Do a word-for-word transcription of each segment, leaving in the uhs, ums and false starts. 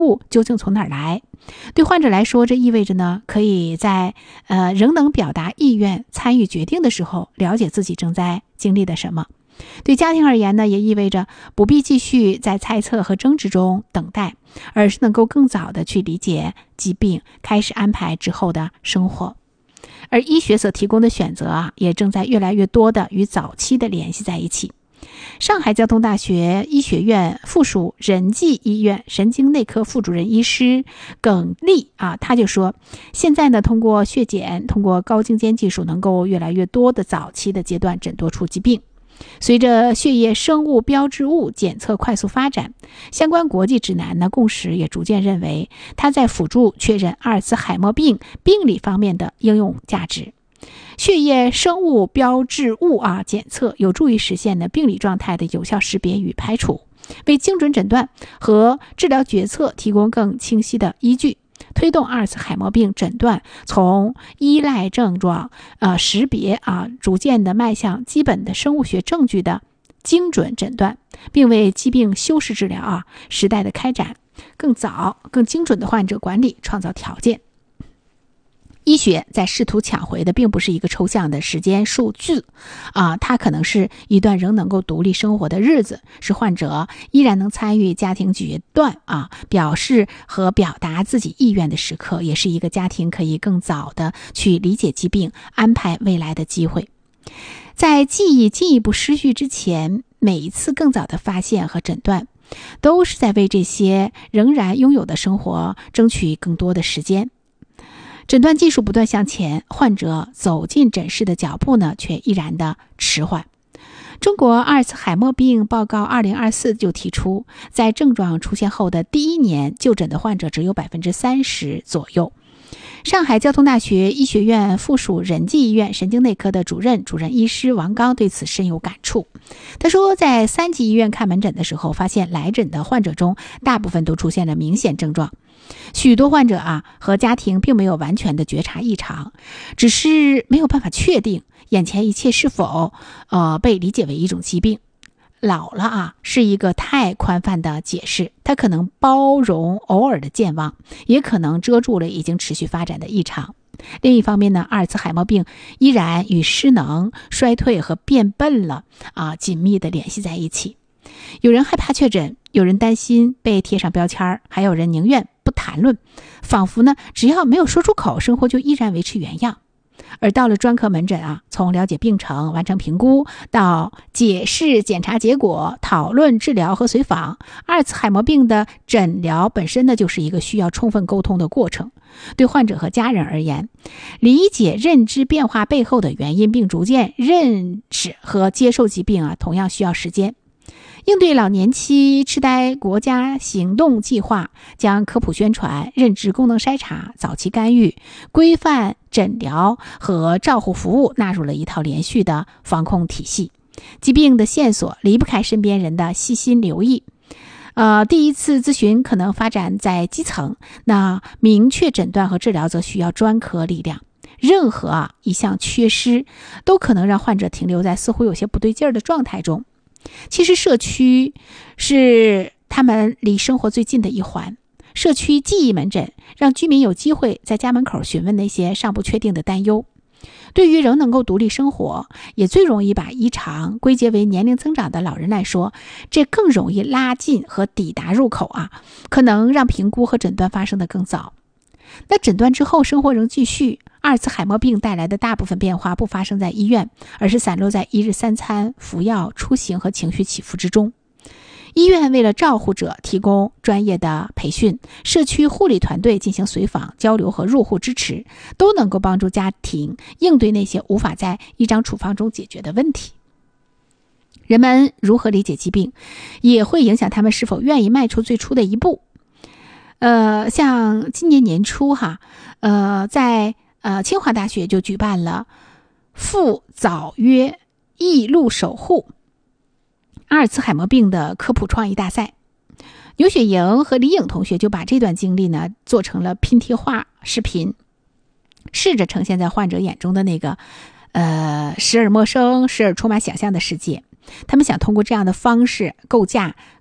物究竟从哪儿来。对患者来说，这意味着呢，可以在呃仍能表达意愿、参与决定的时候，了解自己正在经历的什么。对家庭而言呢，也意味着不必继续在猜测和争执中等待，而是能够更早的去理解疾病，开始安排之后的生活。而医学所提供的选择啊，也正在越来越多的与早期的联系在一起。上海交通大学医学院附属仁济医院神经内科副主任医师耿丽啊，他就说，现在呢，通过血检，通过高精尖技术，能够越来越多的早期的阶段诊断出疾病。随着血液生物标志物检测快速发展，相关国际指南呢共识也逐渐认为，它在辅助确认阿尔茨海默病病理方面的应用价值。血液生物标志物啊检测有助于实现呢病理状态的有效识别与排除，为精准诊断和治疗决策提供更清晰的依据，推动阿尔茨海默病诊断从依赖症状呃识别啊，逐渐的迈向基本的生物学证据的精准诊断，并为疾病修饰治疗啊时代的开展更早、更精准的患者管理创造条件。医学在试图抢回的并不是一个抽象的时间数据啊，它可能是一段仍能够独立生活的日子，是患者依然能参与家庭决断啊，表示和表达自己意愿的时刻，也是一个家庭可以更早的去理解疾病、安排未来的机会。在记忆进一步失去之前，每一次更早的发现和诊断，都是在为这些仍然拥有的生活争取更多的时间。诊断技术不断向前，患者走进诊室的脚步呢，却依然的迟缓。中国阿尔茨海默病报告二零二四就提出，在症状出现后的第一年，就诊的患者只有百分之三十左右。上海交通大学医学院附属仁济医院神经内科的主任主任医师王刚对此深有感触。他说，在三级医院看门诊的时候，发现来诊的患者中大部分都出现了明显症状，许多患者啊和家庭并没有完全的觉察异常，只是没有办法确定眼前一切是否呃被理解为一种疾病。老了啊是一个太宽泛的解释，它可能包容偶尔的健忘，也可能遮住了已经持续发展的异常。另一方面呢，阿尔茨海默病依然与失能、衰退和变笨了啊紧密的联系在一起。有人害怕确诊，有人担心被贴上标签，还有人宁愿不谈论，仿佛呢只要没有说出口，生活就依然维持原样。而到了专科门诊啊，从了解病程、完成评估到解释检查结果、讨论治疗和随访，阿尔茨海默病的诊疗本身呢，就是一个需要充分沟通的过程。对患者和家人而言，理解认知变化背后的原因，并逐渐认识和接受疾病啊，同样需要时间。应对老年期痴呆国家行动计划将科普宣传、认知功能筛查、早期干预、规范诊疗和照护服务纳入了一套连续的防控体系。疾病的线索离不开身边人的细心留意。呃，第一次咨询可能发展在基层，那明确诊断和治疗则需要专科力量。任何啊一项缺失，都可能让患者停留在似乎有些不对劲儿的状态中。其实社区是他们离生活最近的一环，社区记忆门诊让居民有机会在家门口询问那些尚不确定的担忧。对于仍能够独立生活，也最容易把异常归结为年龄增长的老人来说，这更容易拉近和抵达入口啊，可能让评估和诊断发生的更早。那诊断之后，生活仍继续。阿尔茨海默病带来的大部分变化不发生在医院，而是散落在一日三餐、服药、出行和情绪起伏之中。医院为了照护者提供专业的培训，社区护理团队进行随访、交流和入户支持，都能够帮助家庭应对那些无法在一张处方中解决的问题。人们如何理解疾病，也会影响他们是否愿意迈出最初的一步。呃，像今年年初哈，呃，在呃清华大学就举办了赴早约忆路守护阿尔茨海默病的科普创意大赛。牛雪莹和李颖同学就把这段经历呢做成了拼贴画视频，试着呈现在患者眼中的那个呃时而陌生、时而充满想象的世界。他们想通过这样的方式构架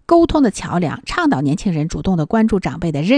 沟通的桥梁，倡导年轻人主动的关注长辈的认